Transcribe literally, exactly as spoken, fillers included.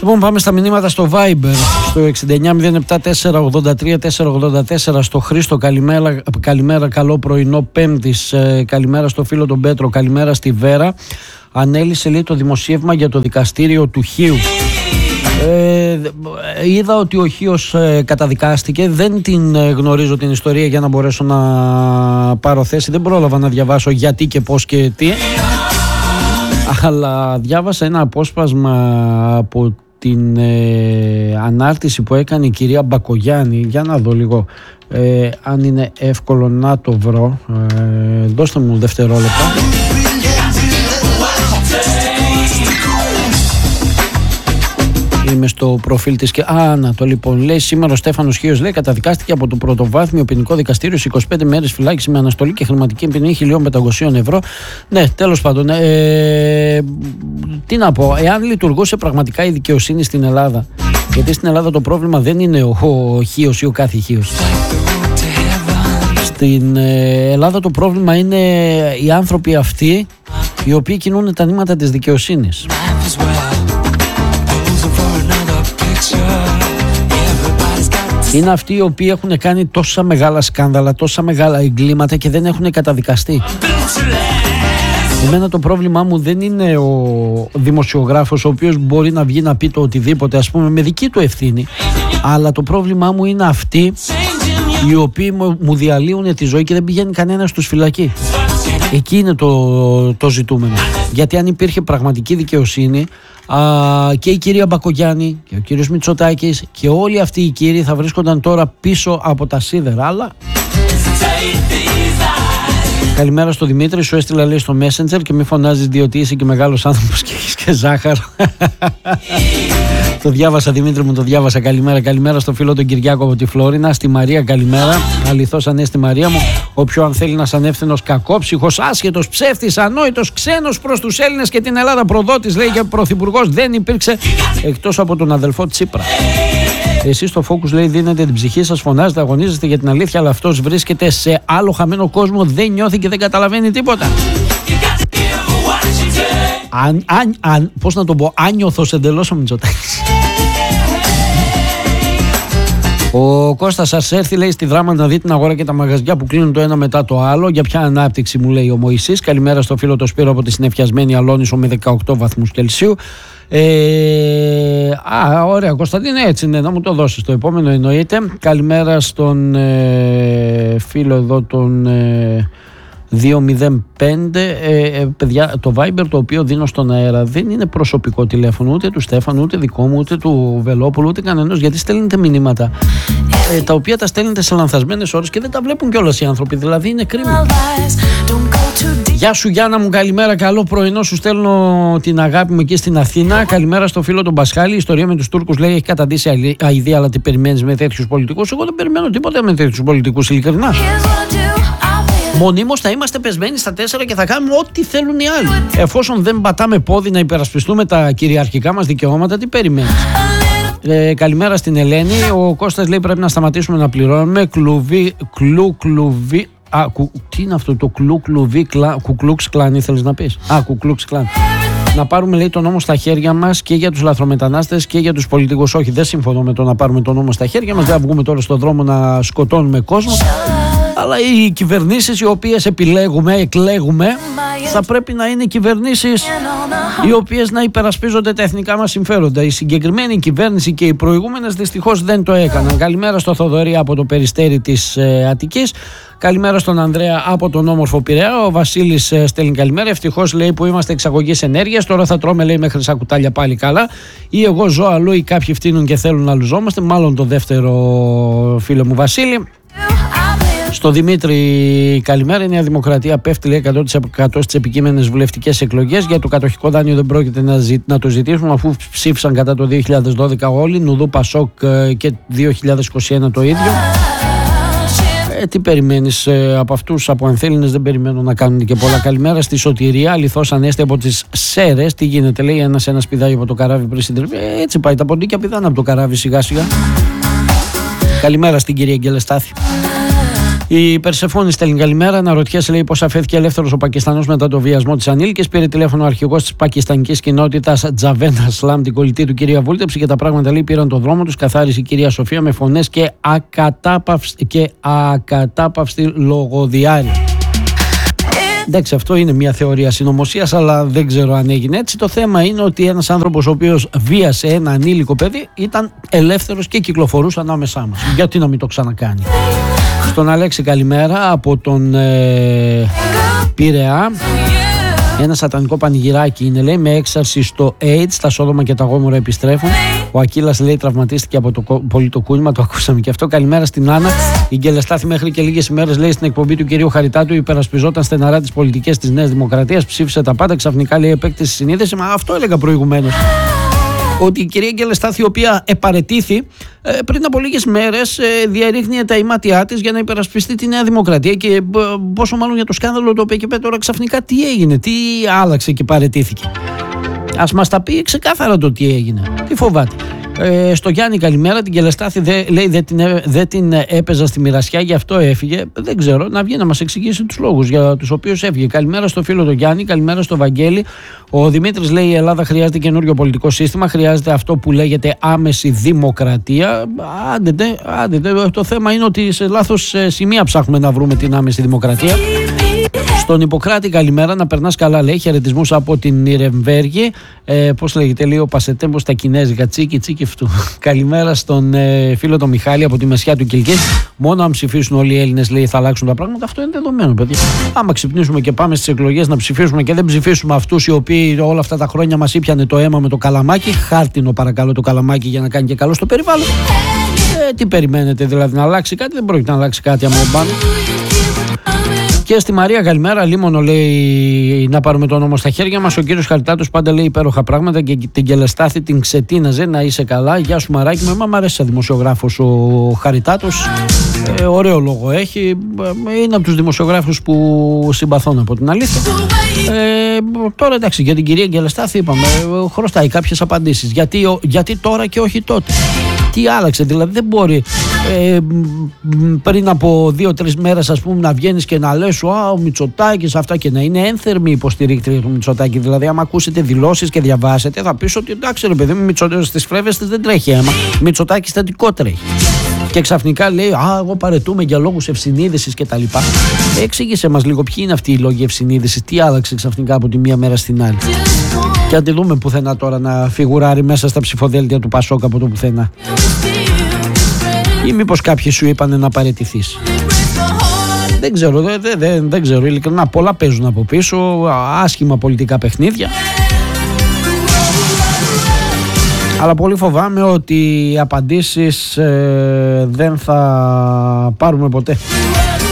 Λοιπόν, πάμε στα μηνύματα στο Viber, στο εξήντα εννιά μηδέν επτά τέσσερα ογδόντα τρία τετρακόσια ογδόντα τέσσερα. Στο Χρήστο, καλημέρα, καλημέρα, καλό πρωινό Πέμπτης. Ε, καλημέρα στο φίλο τον Πέτρο, καλημέρα στη Βέρα. Ανέλησε, λέει, το δημοσίευμα για το δικαστήριο του Χίου. Ε, είδα ότι ο Χίος ε, καταδικάστηκε. Δεν την ε, γνωρίζω την ιστορία για να μπορέσω να πάρω θέση. Δεν πρόλαβα να διαβάσω γιατί και πώς και τι, αλλά διάβασα ένα απόσπασμα από την ε, ανάρτηση που έκανε η κυρία Μπακογιάννη. Για να δω λίγο ε, αν είναι εύκολο να το βρω. ε, Δώστε μου δευτερόλεπτα. Είμαι στο προφίλ της και... Α, να το λοιπόν. Λέει σήμερα ο Στέφανος Χίος, λέει, καταδικάστηκε από το πρωτοβάθμιο ποινικό δικαστήριο σε είκοσι πέντε μέρες φυλάκιση με αναστολή και χρηματική ποινή χίλια πεντακόσια ευρώ. Ναι, τέλος πάντων. Ε, τι να πω, εάν λειτουργούσε πραγματικά η δικαιοσύνη στην Ελλάδα, γιατί στην Ελλάδα το πρόβλημα δεν είναι ο, ο Χίος ή ο κάθε Χίος. Στην ε, Ελλάδα το πρόβλημα είναι οι άνθρωποι αυτοί οι οποίοι κινούν τα νήματα της δικαιοσύνης. Είναι αυτοί οι οποίοι έχουν κάνει τόσα μεγάλα σκάνδαλα, τόσα μεγάλα εγκλήματα και δεν έχουν καταδικαστεί. Εμένα το πρόβλημά μου δεν είναι ο δημοσιογράφος ο οποίος μπορεί να βγει να πει το οτιδήποτε, ας πούμε, με δική του ευθύνη, αλλά το πρόβλημά μου είναι αυτοί οι οποίοι μου διαλύουν τη ζωή και δεν πηγαίνει κανένας στους φυλακή. Εκεί είναι το, το ζητούμενο. Γιατί αν υπήρχε πραγματική δικαιοσύνη, α, και η κυρία Μπακογιάννη και ο κύριος Μητσοτάκης και όλοι αυτοί οι κύριοι θα βρίσκονταν τώρα πίσω από τα σίδερα. Αλλά καλημέρα στο Δημήτρη, σου έστειλα, λέει, στο Messenger και μη φωνάζεις διότι είσαι και μεγάλος άνθρωπος και έχεις και ζάχαρο. Το διάβασα, Δημήτρη μου, το διάβασα. Καλημέρα, καλημέρα στο φίλο τον Κυριάκο από τη Φλόρινα. Στη Μαρία, καλημέρα. Αληθώς ανέστη Μαρία μου. Ο πιο ανθέλληνας, ανεύθυνος, κακόψυχος, άσχετος, ψεύτης, ανόητος, ξένος προς τους Έλληνες και την Ελλάδα προδότης, λέει, και πρωθυπουργός δεν υπήρξε εκτός από τον αδελφό Τσίπρα. Εσείς στο Focus, λέει, δίνετε την ψυχή σας, φωνάζετε, αγωνίζεστε για την αλήθεια, αλλά αυτός βρίσκεται σε άλλο χαμένο κόσμο, δεν νιώθει και δεν καταλαβαίνει τίποτα. Αν, αν, αν, πώς να το πω, άνιωθος εντελώς ο Μητσοτάκης. Ο Κώστας, σας έρθει, λέει, στη Δράμα να δει την αγορά και τα μαγαζιά που κλείνουν το ένα μετά το άλλο. Για ποια ανάπτυξη, μου λέει ο Μωυσής. Καλημέρα στο φίλο το Σπύρο από τη συννεφιασμένη Αλόνισο με δεκαοκτώ βαθμούς Κελσίου. Ε, α, ωραία, Κωνσταντίνε, έτσι είναι, να μου το δώσεις το επόμενο, εννοείται. Καλημέρα στον ε, φίλο εδώ, τον ε, δύο μηδέν πέντε. Ε, ε, παιδιά, το Viber το οποίο δίνω στον αέρα δεν είναι προσωπικό τηλέφωνο ούτε του Στέφανου, ούτε δικό μου, ούτε του Βελόπουλου, ούτε κανένας, γιατί στέλνετε μηνύματα ε, τα οποία τα στέλνετε σε λανθασμένες ώρες και δεν τα βλέπουν κιόλας οι άνθρωποι, δηλαδή είναι κρίμα. Γεια σου Γιάννα μου, καλημέρα, καλό πρωινό, σου στέλνω την αγάπη μου εκεί στην Αθήνα. Καλημέρα στο φίλο τον Πασχάλη. Η ιστορία με τους Τούρκους, λέει, έχει καταντήσει αηδία, αλλά τι περιμένεις με τέτοιους πολιτικούς? Εγώ δεν περιμένω τίποτα με τέτοιους πολιτικούς, ειλικρινά. Μονίμως θα είμαστε πεσμένοι στα τέσσερα και θα κάνουμε ό,τι θέλουν οι άλλοι. Εφόσον δεν πατάμε πόδι να υπερασπιστούμε τα κυριαρχικά μας δικαιώματα, τι περιμένεις? Ε, καλημέρα στην Ελένη. Ο Κώστας, λέει, πρέπει να σταματήσουμε να πληρώνουμε κλουβί, κλου, κλουβί. Α, κου, τι είναι αυτό το κλου, κλουβί, κλα, κουκλούξ κλάν, ήθελες να πεις? Α, κουκλούξ κλάν. Να πάρουμε, λέει, τον νόμο στα χέρια μας και για τους λαθρομετανάστες και για τους πολιτικούς. Όχι, δεν συμφωνώ με το να πάρουμε τον νόμο στα χέρια μας. Δεν θα βγούμε τώρα στον δρόμο να σκοτώνουμε κόσμο. Αλλά οι κυβερνήσεις οι οποίες επιλέγουμε, εκλέγουμε, θα πρέπει να είναι κυβερνήσεις οι οποίες να υπερασπίζονται τα εθνικά μας συμφέροντα. Η συγκεκριμένη κυβέρνηση και οι προηγούμενες δυστυχώς δεν το έκαναν. Καλημέρα στο Θοδωρή από το Περιστέρι της ε, Αττικής. Καλημέρα στον Ανδρέα από τον όμορφο Πειραιά. Ο Βασίλης ε, στέλνει καλημέρα. Ευτυχώς, λέει, που είμαστε εξαγωγής ενέργειας. Τώρα θα τρώμε, λέει, με χρυσά κουτάλια πάλι καλά. Ή εγώ ζω αλλού ή κάποιοι φτύνουν και θέλουν να λουζόμαστε. Μάλλον το δεύτερο, φίλο μου Βασίλη. Στο Δημήτρη, καλημέρα. Η Νέα Δημοκρατία πέφτει, λέει, εκατό τοις εκατό στις επικείμενες βουλευτικές εκλογές. Για το κατοχικό δάνειο δεν πρόκειται να, ζη, να το ζητήσουμε, αφού ψήφισαν κατά το δύο χιλιάδες δώδεκα όλοι. Νουδού, Πασόκ και δύο χιλιάδες είκοσι ένα το ίδιο. Ε, τι περιμένεις ε, από αυτούς, από ανθέλληνες δεν περιμένω να κάνουν και πολλά. Καλημέρα στη Σωτηρία, αληθώς Ανέστη από τις Σέρες. Τι γίνεται, λέει, ένας ένας πηδάει από το καράβι πριν συντριβεί. Ε, έτσι πάει, τα ποντίκια πηδάνε από το καράβι σιγά σιγά. Καλημέρα στην κυρία Γκελεστάθη. Η Περσεφόνη στέλνει καλημέρα. Αναρωτιέσαι, λέει, πώς αφέθηκε ελεύθερος ο Πακιστανός μετά το βιασμό της ανήλικης. Πήρε τηλέφωνο ο αρχηγός της πακιστανικής κοινότητας Τζαβέν Ασλάμ, την κολλητή του κυρία Βούλτεψη, και τα πράγματα, λέει, πήραν τον δρόμο τους. Καθάρισε η κυρία Σοφία με φωνές και ακατάπαυστη, και ακατάπαυστη λογοδιάρη. Εντάξει, αυτό είναι μια θεωρία συνωμοσίας, αλλά δεν ξέρω αν έγινε έτσι. Το θέμα είναι ότι ένας άνθρωπος ο οποίος βίασε ένα ανήλικο παιδί ήταν ελεύθερος και κυκλοφορούσε ανάμεσά μας. Γιατί να μην το ξανακάνει? Στον Αλέξη καλημέρα από τον ε, Πειραιά. Ένα σατανικό πανηγυράκι είναι, λέει, με έξαρση στο AIDS. Τα Σόδομα και τα Γόμορα επιστρέφουν. Ο Ακύλας, λέει, τραυματίστηκε από το πολιτοκούνημα. Το ακούσαμε και αυτό. Καλημέρα στην Άννα. Η Γκελεστάθη μέχρι και λίγες ημέρες, λέει, στην εκπομπή του κυρίου Χαριτάτου υπερασπιζόταν στεναρά τις πολιτικές της Νέας Δημοκρατίας. Ψήφισε τα πάντα. Ξαφνικά, λέει, επέκτησε συνείδηση. Μα αυτό έλεγα προηγουμένως. Ότι η κυρία Γκελεστάθη, η οποία επαρετήθη ε, πριν από λίγες μέρες, ε, διαρρήχνει τα ημάτια της για να υπερασπιστεί τη Νέα Δημοκρατία, και ε, πόσο μάλλον για το σκάνδαλο το οποίο και τώρα ξαφνικά τι έγινε, τι άλλαξε και παρετήθηκε. Ας μας τα πει ξεκάθαρα το τι έγινε, τι φοβάται. Ε, στο Γιάννη καλημέρα, την Γκελεστάθη δε, λέει δεν την, δε την έπαιζα στη μοιρασιά, γι' αυτό έφυγε. Δεν ξέρω, να βγει να μας εξηγήσει τους λόγους για τους οποίους έφυγε. Καλημέρα στο φίλο τον Γιάννη, καλημέρα στο Βαγγέλη. Ο Δημήτρης λέει: η Ελλάδα χρειάζεται καινούριο πολιτικό σύστημα, χρειάζεται αυτό που λέγεται άμεση δημοκρατία. Άντε, άντε, το θέμα είναι ότι σε λάθος σημεία ψάχνουμε να βρούμε την άμεση δημοκρατία. Στον Ιπποκράτη καλημέρα, να περνάς καλά, λέει, χαιρετισμούς από την Νιρεμβέργη. Ε, πώς λέγεται, λέει, ο Πασετέμπος στα κινέζικα, τσίκι τσίκι αυτού. Καλημέρα στον ε, φίλο τον Μιχάλη από τη Μεσιά του Κιλκής. Μόνο αν ψηφίσουν όλοι οι Έλληνες, λέει, θα αλλάξουν τα πράγματα. Αυτό είναι δεδομένο, παιδιά. Άμα ξυπνήσουμε και πάμε στις εκλογές να ψηφίσουμε και δεν ψηφίσουμε αυτούς οι οποίοι όλα αυτά τα χρόνια μας ήπιανε το αίμα με το καλαμάκι, χάρτινο παρακαλώ το καλαμάκι για να κάνει και καλό στο περιβάλλον. Ε, τι περιμένετε, δηλαδή, να αλλάξει κάτι? Δεν πρόκειται να αλλάξει κάτι άμα πάνω. Και στη Μαρία καλημέρα, λίμωνο, λέει, να πάρουμε τον νόμο στα χέρια μας. Ο κύριος Χαριτάτος πάντα λέει υπέροχα πράγματα και την Γκελεστάθη την ξετίναζε. Να είσαι καλά. Γεια σου Μαράκι μου. Μ' αρέσει σαν δημοσιογράφος ο Χαριτάτος. Ε, ωραίο λόγο έχει. Είναι από τους δημοσιογράφους που συμπαθώ, από την αλήθεια. Ε, τώρα εντάξει, για την κυρία Γκελεστάθη είπαμε, χρωστάει κάποιες απαντήσεις. Γιατί, γιατί τώρα και όχι τότε? Τι άλλαξε, δηλαδή δεν μπορεί ε, πριν από δύο-τρεις μέρες, ας πούμε, να βγαίνεις και να λες «Α, ο Μητσοτάκης», αυτά, και να είναι ένθερμη υποστηρίκτρια του Μητσοτάκη. Δηλαδή, άμα ακούσετε δηλώσεις και διαβάσετε, θα πεις ότι εντάξει, ρε παιδί μου, Μητσοτάκης στις φρέβες της δεν τρέχει αίμα. Μητσοτάκης θετικό τρέχει. Και ξαφνικά λέει «Α, εγώ παρετούμε για λόγους ευσυνείδησης» κτλ. Εξήγησε μας λίγο ποιοι είναι αυτοί οι λόγοι ευσυνείδησης, τι άλλαξε ξαφνικά από τη μία μέρα στην άλλη. Και αν τη δούμε πουθενά τώρα να φιγουράρει μέσα στα ψηφοδέλτια του Πασόκ από το πουθενά. Ή μήπως κάποιοι σου είπανε να παραιτηθείς? Δεν ξέρω, δεν, δεν, δεν ξέρω, ειλικρινά. Πολλά παίζουν από πίσω, άσχημα πολιτικά παιχνίδια. Αλλά πολύ φοβάμαι ότι οι απαντήσεις ε, δεν θα πάρουμε ποτέ.